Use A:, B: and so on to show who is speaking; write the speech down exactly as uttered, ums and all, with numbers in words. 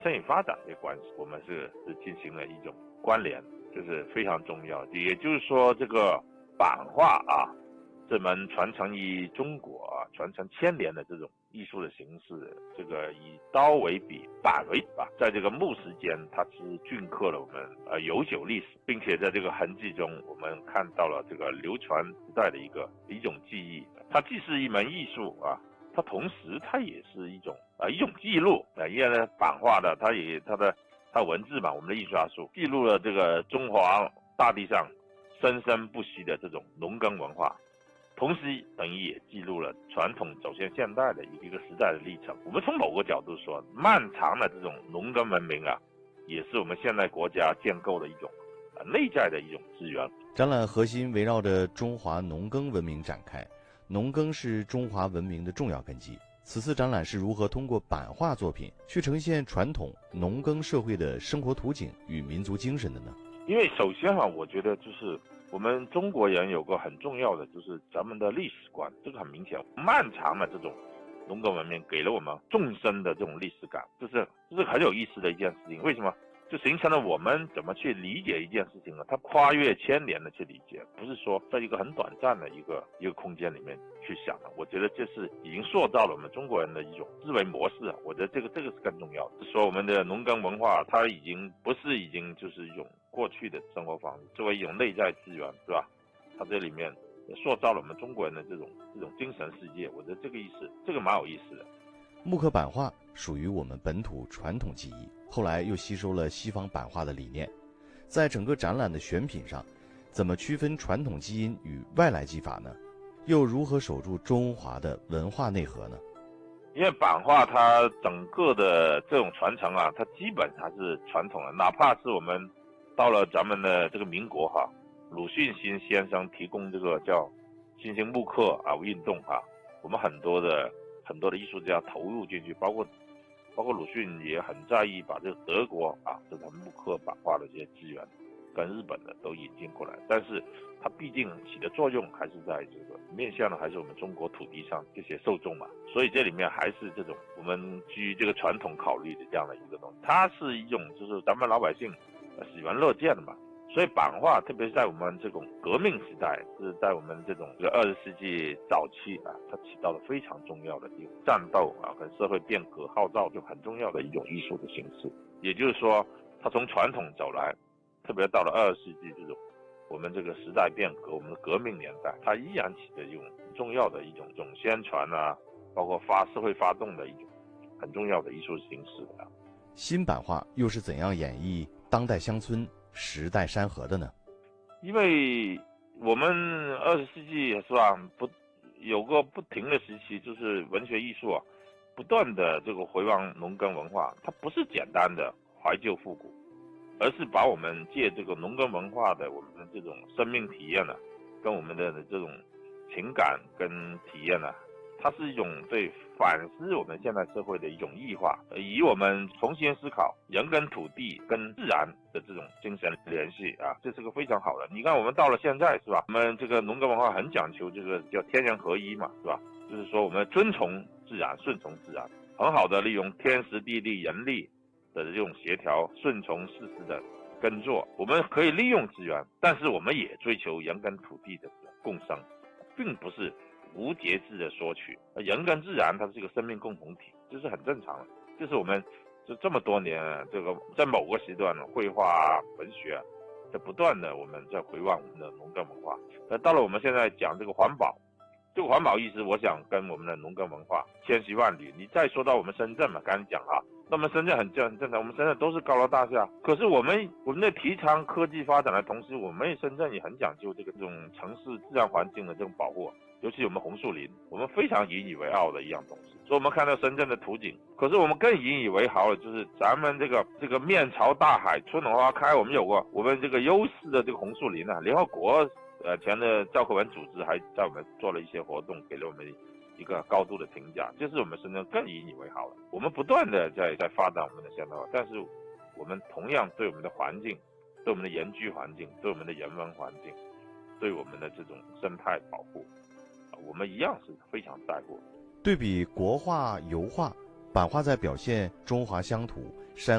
A: 生意发展的关系，我们是是进行了一种关联，这是非常重要的。也就是说，这个版画啊，这门传承于中国啊，传承千年的这种艺术的形式，这个以刀为笔，版为笔吧，在这个木时间，它是镌刻了我们呃悠久历史，并且在这个痕迹中，我们看到了这个流传时代的一个一种记忆。它既是一门艺术啊，它同时它也是一种啊、呃、一种记录啊，因为呢版画的它也它的它文字嘛，我们的印刷术记录了这个中华大地上生生不息的这种农耕文化。同时等于也记录了传统走向现代的一个时代的历程。我们从某个角度说，漫长的这种农耕文明啊，也是我们现代国家建构的一种呃内在的一种资源。
B: 展览核心围绕着中华农耕文明展开，农耕是中华文明的重要根基。此次展览是如何通过版画作品去呈现传统农耕社会的生活图景与民族精神的呢？
A: 因为首先啊，我觉得就是我们中国人有个很重要的，就是咱们的历史观，这个很明显。漫长的这种农耕文明给了我们纵深的这种历史感，这是这是很有意思的一件事情。为什么？就形成了我们怎么去理解一件事情呢？它跨越千年的去理解，不是说在一个很短暂的一个一个空间里面去想的。我觉得这是已经塑造了我们中国人的一种思维模式啊。我觉得这个这个是更重要的。说我们的农耕文化，它已经不是已经就是一种过去的生活方式，作为一种内在资源，是吧？它这里面塑造了我们中国人的这种这种精神世界。我觉得这个意思，这个蛮有意思的。
B: 木刻版画属于我们本土传统技艺，后来又吸收了西方版画的理念。在整个展览的选品上，怎么区分传统基因与外来技法呢？又如何守住中华的文化内核呢？
A: 因为版画它整个的这种传承啊，它基本还是传统的，哪怕是我们到了咱们的这个民国哈，鲁迅新先生提供这个叫新兴木刻啊运动哈，我们很多的很多的艺术家投入进去，包括包括鲁迅也很在意把这个德国啊这种木刻版画的这些资源跟日本的都引进过来，但是它毕竟起的作用还是在这个面向的还是我们中国土地上这些受众嘛，所以这里面还是这种我们基于这个传统考虑的这样的一个东西，它是一种就是咱们老百姓喜闻乐见的嘛。所以版画特别是在我们这种革命时代，是在我们这种这个二十世纪早期啊，它起到了非常重要的一种战斗啊跟社会变革号召就很重要的一种艺术的形式。也就是说它从传统走来，特别到了二十世纪这种我们这个时代变革，我们的革命年代，它依然起着一种重要的一种这种宣传啊，包括发社会发动的一种很重要的艺术形式啊。
B: 新版画又是怎样演绎当代乡村时代山河的呢？
A: 因为我们二十世纪是吧，不有个不停的时期，就是文学艺术啊，不断的这个回望农耕文化，它不是简单的怀旧复古，而是把我们借这个农耕文化的我们的这种生命体验呢、啊，跟我们的这种情感跟体验呢、啊，它是一种对反思我们现在社会的一种异化，以我们重新思考人跟土地跟自然的这种精神联系啊，这是个非常好的。你看我们到了现在是吧，我们这个农耕文化很讲求这个叫天人合一嘛，是吧？就是说我们遵从自然，顺从自然，很好的利用天时地利人力的这种协调，顺从事实的耕作。我们可以利用资源，但是我们也追求人跟土地的共生，并不是无节制的索取。人跟自然它是一个生命共同体，这是很正常的。这是我们就这么多年这个在某个时段绘画啊文学啊在不断的我们在回望我们的农耕文化。那到了我们现在讲这个环保，这个环保意识我想跟我们的农耕文化千丝万缕。你再说到我们深圳嘛，刚才讲啊，那么深圳很正很正常，我们深圳都是高楼大厦，可是我们我们在提倡科技发展的同时，我们深圳也很讲究这个这种城市自然环境的这种保护，尤其我们红树林，我们非常引以为傲的一样东西。所以我们看到深圳的图景，可是我们更引以为豪的就是咱们这个这个面朝大海，春暖花开，我们有过我们这个优势的这个红树林啊，联合国呃前的教科文组织还在我们做了一些活动，给了我们一个高度的评价，这是我们深圳更引以为豪的。我们不断的在在发展我们的现代化，但是我们同样对我们的环境，对我们的宜居环境，对我们的人文环境，对我们的这种生态保护，我们一样是非常在乎。
B: 对比国画、油画， 版画在表现中华乡土山